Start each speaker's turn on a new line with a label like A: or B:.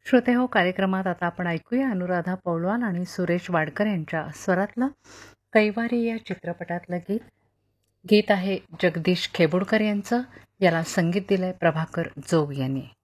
A: श्रोते हो, कार्यक्रमात आता आपण ऐकूया अनुराधा पौलवाल आणि सुरेश वाडकर यांच्या स्वरातलं कैवारी या चित्रपटातलं गीत. गीत आहे जगदीश खेबुडकर यांचं. याला संगीत दिलंय प्रभाकर जोग यांनी.